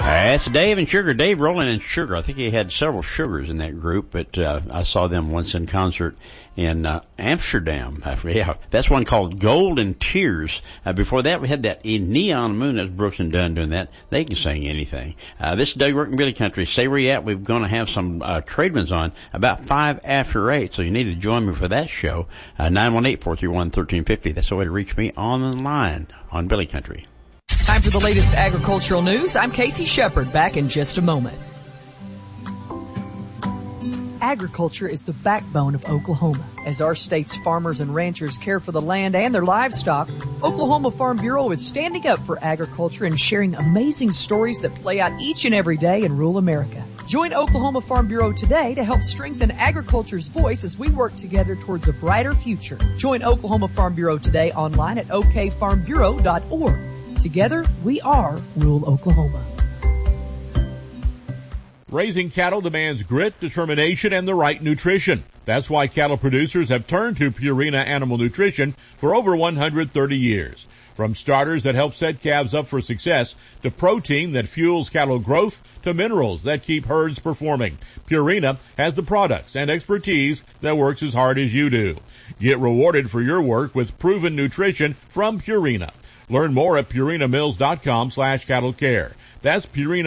That's Dave and Sugar. Dave Rowland and Sugar. I think he had several Sugars in that group, but I saw them once in concert in Amsterdam. Yeah, that's one called Golden Tears. Before that, we had that Neon Moon. That's Brooks and Dunn doing that. They can sing anything. This is Doug Working Billy Country. Stay where you at. We're going to have some Trademans on about 5 after 8, so you need to join me for that show. 918-431-1350. That's the way to reach me on the line on Billy Country. Time for the latest agricultural news. I'm Casey Shepard, back in just a moment. Agriculture is the backbone of Oklahoma. As our state's farmers and ranchers care for the land and their livestock, Oklahoma Farm Bureau is standing up for agriculture and sharing amazing stories that play out each and every day in rural America. Join Oklahoma Farm Bureau today to help strengthen agriculture's voice as we work together towards a brighter future. Join Oklahoma Farm Bureau today online at okfarmbureau.org. Together, we are rural Oklahoma. Raising cattle demands grit, determination, and the right nutrition. That's why cattle producers have turned to Purina Animal Nutrition for over 130 years. From starters that help set calves up for success, to protein that fuels cattle growth, to minerals that keep herds performing, Purina has the products and expertise that works as hard as you do. Get rewarded for your work with proven nutrition from Purina. Learn more at purinamills.com/cattle-care. That's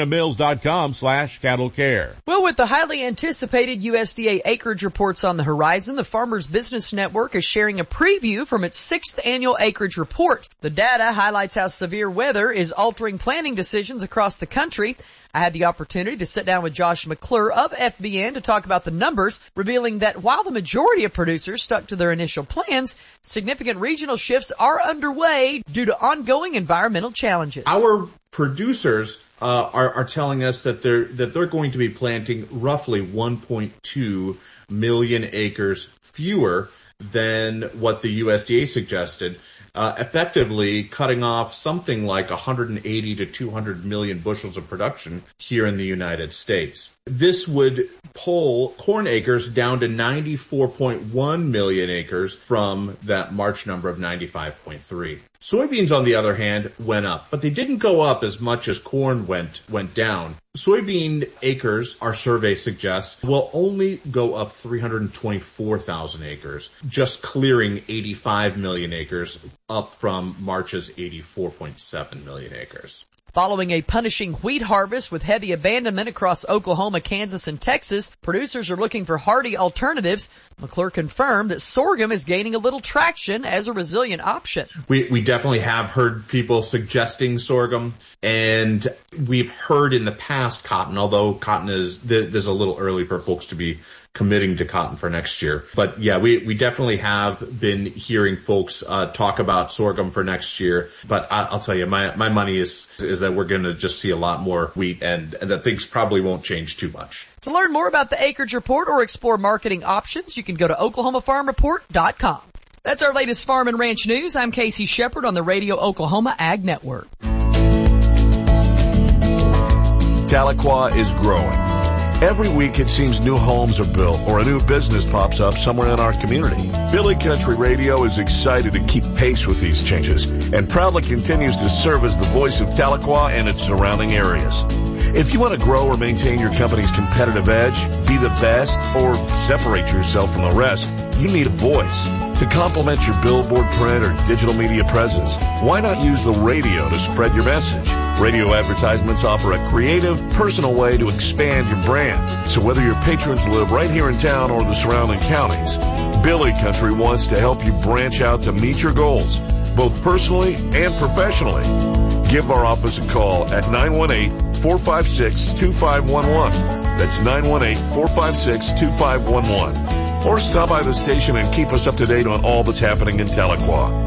purinamills.com/cattle-care. Well, with the highly anticipated USDA acreage reports on the horizon, the Farmers Business Network is sharing a preview from its 6th annual acreage report. The data highlights how severe weather is altering planting decisions across the country. I had the opportunity to sit down with Josh McClure of FBN to talk about the numbers, revealing that while the majority of producers stuck to their initial plans, significant regional shifts are underway due to ongoing environmental challenges. Our producers are telling us that they're going to be planting roughly 1.2 million acres fewer than what the USDA suggested, effectively cutting off something like 180 to 200 million bushels of production here in the United States. This would pull corn acres down to 94.1 million acres from that March number of 95.3. Soybeans, on the other hand, went up, but they didn't go up as much as corn went down. Soybean acres, our survey suggests, will only go up 324,000 acres, just clearing 85 million acres, up from March's 84.7 million acres. Following a punishing wheat harvest with heavy abandonment across Oklahoma, Kansas, and Texas, producers are looking for hardy alternatives. McClure confirmed that sorghum is gaining a little traction as a resilient option. We definitely have heard people suggesting sorghum, and we've heard in the past cotton, although cotton there's a little early for folks to be committing to cotton for next year. But yeah, we definitely have been hearing folks talk about sorghum for next year. But I'll tell you, my money is that we're going to just see a lot more wheat, and that things probably won't change too much. To learn more about the acreage report or explore marketing options, you can go to OklahomaFarmReport.com. That's our latest farm and ranch news. I'm Casey Shepard on the Radio Oklahoma Ag Network. Tahlequah is growing. Every week it seems new homes are built or a new business pops up somewhere in our community. Billy Country Radio is excited to keep pace with these changes and proudly continues to serve as the voice of Tahlequah and its surrounding areas. If you want to grow or maintain your company's competitive edge, be the best, or separate yourself from the rest, you need a voice. To complement your billboard, print, or digital media presence, why not use the radio to spread your message? Radio advertisements offer a creative, personal way to expand your brand. So whether your patrons live right here in town or the surrounding counties, Billy Country wants to help you branch out to meet your goals, both personally and professionally. Give our office a call at 918-456-2511. That's 918-456-2511. Or stop by the station and keep us up to date on all that's happening in Tahlequah.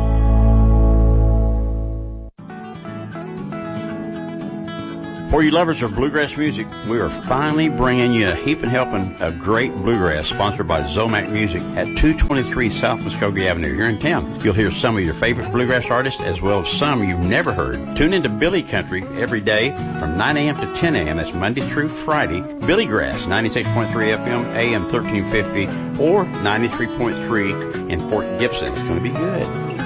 For you lovers of bluegrass music, we are finally bringing you a heaping helping of great bluegrass, sponsored by Zomac Music at 223 South Muskogee Avenue here in town. You'll hear some of your favorite bluegrass artists as well as some you've never heard. Tune into Billy Country every day from 9 a.m. to 10 a.m. That's Monday through Friday. Billy Grass, 96.3 FM, AM 1350, or 93.3 in Fort Gibson. It's going to be good.